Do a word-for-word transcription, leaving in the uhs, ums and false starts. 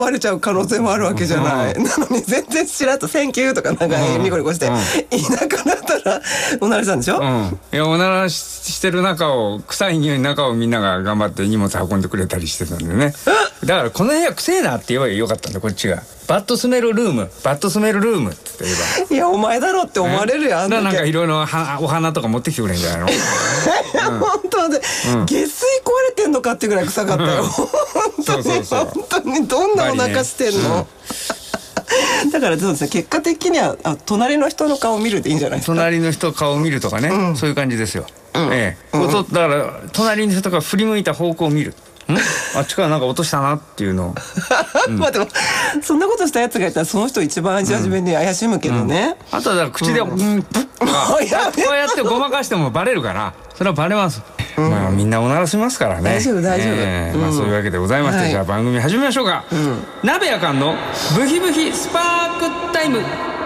バレちゃう可能性もあるわけじゃない、うん、なのに全然しらっと「センキュー」とかなんかニコニコして、うん、いなくなったらおならしたんでしょ、うん、 いやおならしてる中を臭い匂いの中をみんなが頑張って荷物運んでくれたりしてたんでねだからこの部屋臭えなって言えばよかったんだこっちがバッドスメルルームバッドスメルルームって言えばいやお前だろって思われるやん、 だからなんかいろいろお花とか持ってきてくれんじゃないのうん、本当で、うん、下水壊れてんのかってぐらい臭かったよ、うん、本当にそうそうそう本当にどんなお腹してんの、ねうん、だからそうですね結果的にはあ隣の人の顔を見るでいいんじゃないですか。 隣の人の顔を見るとかね、うん、そういう感じですよ、うんええうん、だから隣の人が振り向いた方向を見るんあっちからなんか落としたなっていうのを、 うん、まあでもそんなことしたやつがいたらその人一番味始めに怪しむけどね、 うん、あとはだから口で、うんうん、プッとかこうやってごまかしてもバレるからそれはバレます、うん、まあみんなおならしますからね。 大丈夫大丈夫、 えーまあ、そういうわけでございまして、はい、じゃあ番組始めましょうか、うん、鍋やかんのブヒブヒスパークタイム。